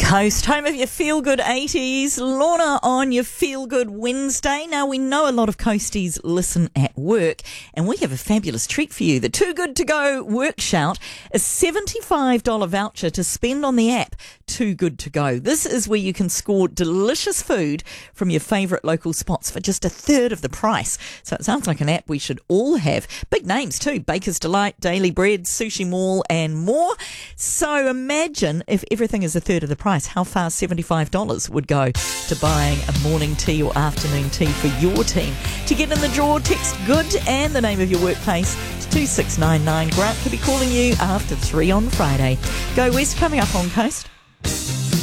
Coast, home of your Feel Good 80s. Lorna on your Feel Good Wednesday. Now, we know a lot of Coasties listen at work, and we have a fabulous treat for you. The Too Good To Go Work Shout, a $75 voucher to spend on the app Too Good To Go. This is where you can score delicious food from your favourite local spots for just a third of the price. So it sounds like an app we should all have. Big names too, Baker's Delight, Daily Bread, Sushi Mall and more. So imagine if everything is a third of the price, how far $75 would go to buying a morning tea or afternoon tea for your team. To get in the draw, text GOOD and the name of your workplace to 2699. Grant could be calling you after 3 on Friday. Go West coming up on Coast.